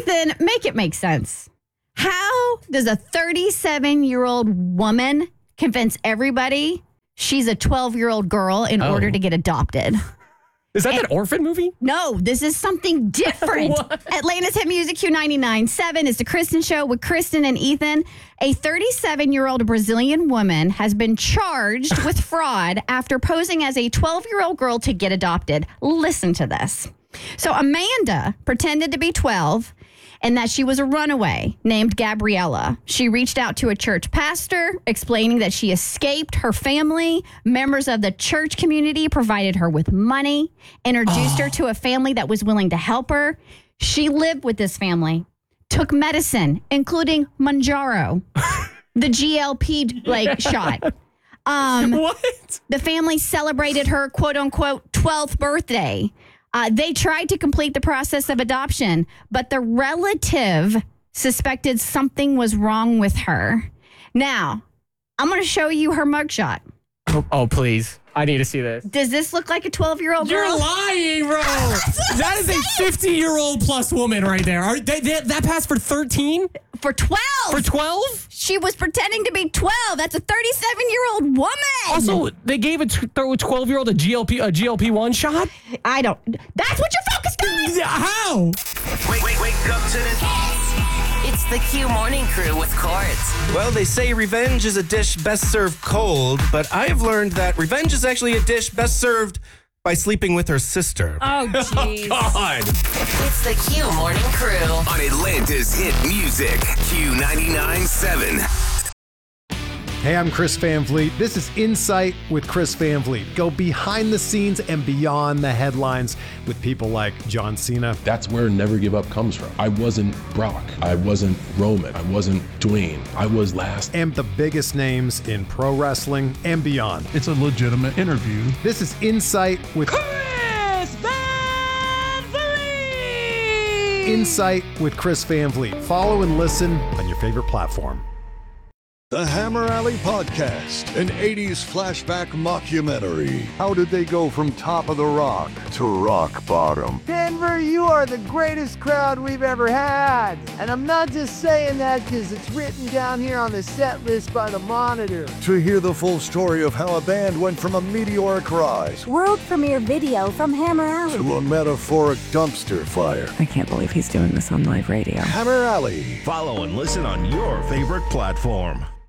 Ethan, make it make sense. How does a 37-year-old woman convince everybody she's a 12-year-old girl in order to get adopted? Is that orphan movie? No, this is something different. Atlanta's Hit Music Q99.7 is the Kristen Show with Kristen and Ethan. A 37-year-old Brazilian woman has been charged with fraud after posing as a 12-year-old girl to get adopted. Listen to this. So Amanda pretended to be 12 and that she was a runaway named Gabriella. She reached out to a church pastor explaining that she escaped her family. Members of the church community provided her with money, introduced her to a family that was willing to help her. She lived with this family, took medicine, including Mounjaro, the GLP shot. What? The family celebrated her quote unquote 12th birthday. They tried to complete the process of adoption, but the relative suspected something was wrong with her. Now, I'm going to show you her mugshot. Oh, please. I need to see this. Does this look like a 12-year-old girl? You're lying, bro. That is a 50-year-old plus woman right there. That passed for 13? For 12. For 12? She was pretending to be 12. That's a 37-year-old woman. Also, they gave a 12-year-old a GLP-1 shot? I don't. That's what you're focused on. How? Wake up to this. It's the Q Morning Crew with Courts. Well, they say revenge is a dish best served cold, but I've learned that revenge is actually a dish best served by sleeping with her sister. Oh, jeez. God. It's the Q Morning Crew On Atlanta's Hit Music, Q99.7. Hey, I'm Chris Van Vliet. This is Insight with Chris Van Vliet. Go behind the scenes and beyond the headlines with people like John Cena. That's where Never Give Up comes from. I wasn't Brock. I wasn't Roman. I wasn't Dwayne. I was last. And the biggest names in pro wrestling and beyond. It's a legitimate interview. This is Insight with Chris Van Vliet. Insight with Chris Van Vliet. Follow and listen on your favorite platform. The Hammer Alley Podcast, an 80s flashback mockumentary. How did they go from top of the rock to rock bottom? Denver, you are the greatest crowd we've ever had. And I'm not just saying that because it's written down here on the set list by the Monitor. To hear the full story of how a band went from a meteoric rise, world premiere video from Hammer Alley, to a metaphoric dumpster fire. I can't believe he's doing this on live radio. Hammer Alley. Follow and listen on your favorite platform.